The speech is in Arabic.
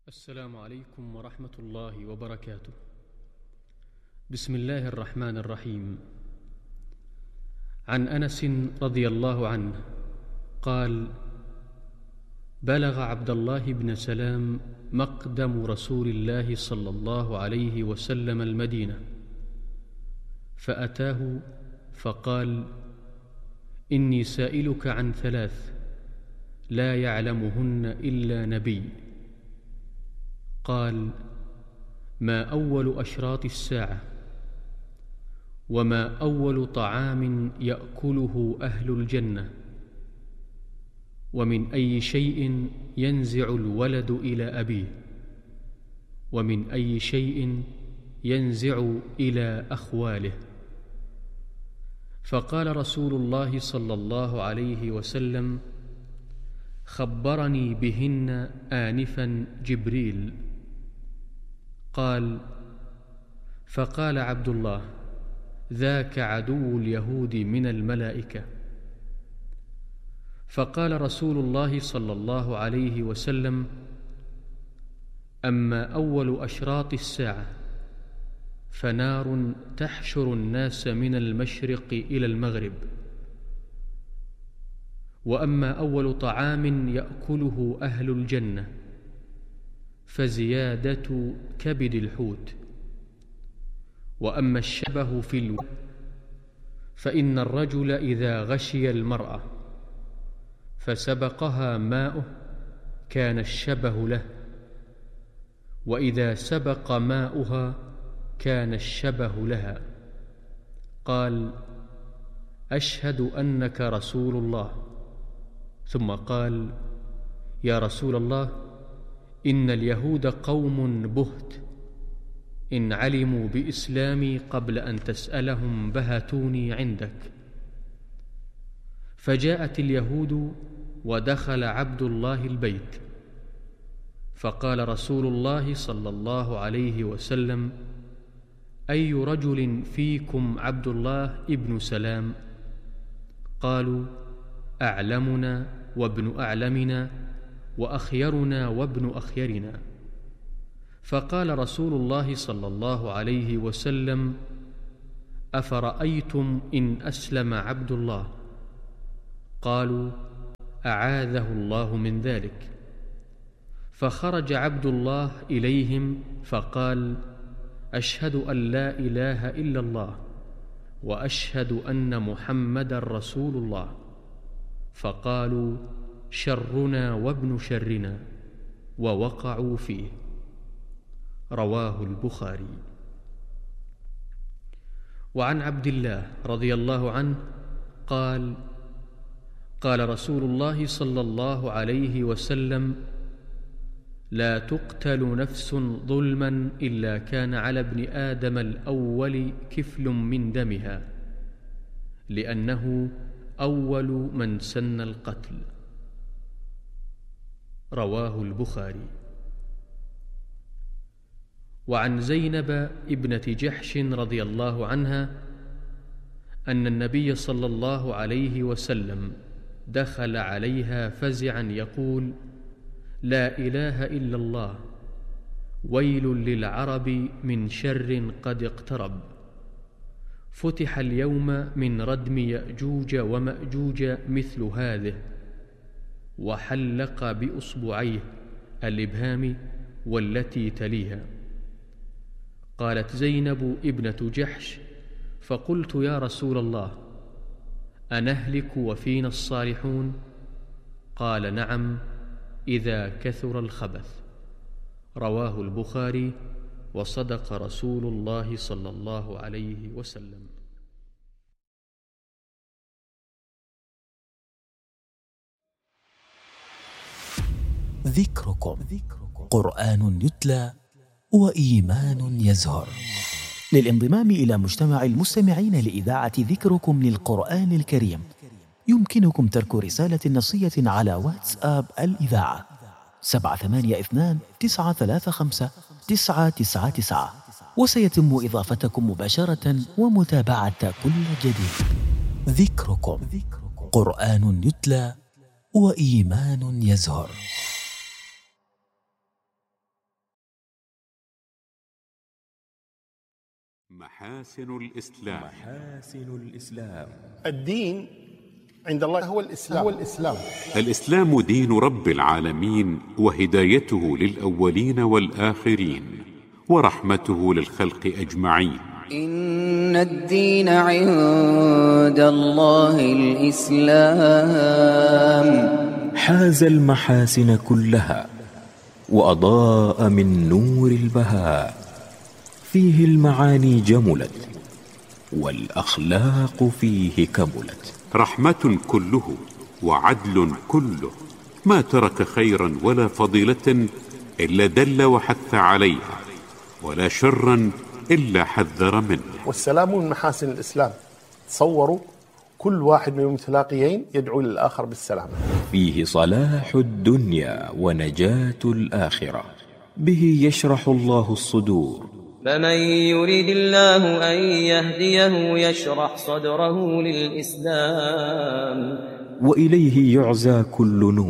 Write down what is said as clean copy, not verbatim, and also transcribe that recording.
السلام عليكم ورحمة الله وبركاته. بسم الله الرحمن الرحيم. عن أنس رضي الله عنه قال: بلغ عبد الله بن سلام مقدم رسول الله صلى الله عليه وسلم المدينة، فأتاه فقال: إني سائلك عن ثلاث لا يعلمهن إلا نبي. قال: ما أول أشراط الساعة؟ وما أول طعام يأكله أهل الجنة؟ ومن أي شيء ينزع الولد إلى أبيه؟ ومن أي شيء ينزع إلى أخواله؟ فقال رسول الله صلى الله عليه وسلم: خبرني بهن آنفا جبريل. قال: فقال عبد الله: ذاك عدو اليهود من الملائكة. فقال رسول الله صلى الله عليه وسلم: أما أول أشراط الساعة فنار تحشر الناس من المشرق إلى المغرب. وأما أول طعام يأكله أهل الجنة فزيادة كبد الحوت. وأما الشبه في الوجه فإن الرجل إذا غشي المرأة فسبقها ماؤه كان الشبه له، وإذا سبق ماؤها كان الشبه لها. قال: أشهد أنك رسول الله. ثم قال: يا رسول الله، إن اليهود قوم بهت، إن علموا بإسلامي قبل أن تسألهم بهتوني عندك. فجاءت اليهود ودخل عبد الله البيت، فقال رسول الله صلى الله عليه وسلم: أي رجل فيكم عبد الله ابن سلام؟ قالوا: أعلمنا وابن أعلمنا وأخيرنا وابن أخيرنا. فقال رسول الله صلى الله عليه وسلم: أفرأيتم إن أسلم عبد الله؟ قالوا: أعاذه الله من ذلك. فخرج عبد الله إليهم فقال: أشهد أن لا إله إلا الله وأشهد أن محمدا رسول الله. فقالوا: شرنا وابن شرنا، ووقعوا فيه. رواه البخاري. وعن عبد الله رضي الله عنه قال: قال رسول الله صلى الله عليه وسلم: لا تقتل نفس ظلما إلا كان على ابن آدم الأول كفل من دمها، لأنه أول من سن القتل. رواه البخاري. وعن زينب ابنة جحش رضي الله عنها أن النبي صلى الله عليه وسلم دخل عليها فزعا يقول: لا إله إلا الله، ويل للعرب من شر قد اقترب. فتح اليوم من ردم يأجوج ومأجوج مثل هذه، وحلق بأصبعيه الإبهام والتي تليها. قالت زينب ابنة جحش: فقلت: يا رسول الله، أنهلك وفينا الصالحون؟ قال: نعم، إذا كثر الخبث. رواه البخاري. وصدق رسول الله صلى الله عليه وسلم. ذكركم قرآن يتلى وإيمان يزهر. للانضمام إلى مجتمع المستمعين لإذاعة ذكركم للقرآن الكريم يمكنكم ترك رسالة نصية على واتساب الإذاعة 782-935-999، وسيتم إضافتكم مباشرة ومتابعة كل جديد. ذكركم قرآن يتلى وإيمان يزهر. محاسن الإسلام. الدين عند الله هو الإسلام. الإسلام دين رب العالمين، وهدايته للأولين والآخرين، ورحمته للخلق أجمعين. إن الدين عند الله الإسلام. حاز المحاسن كلها وأضاء من نور البهاء، فيه المعاني جملت والأخلاق فيه كملت. رحمة كله وعدل كله، ما ترك خيرا ولا فضيلة إلا دل وحث عليها، ولا شرا إلا حذر منه. والسلام من محاسن الإسلام. تصوروا كل واحد من المتلاقيين يدعو للآخر بالسلام. فيه صلاح الدنيا ونجاة الآخرة، به يشرح الله الصدور. فمن يريد الله أن يهديه يشرح صدره للإسلام، وإليه يعزى كل نور.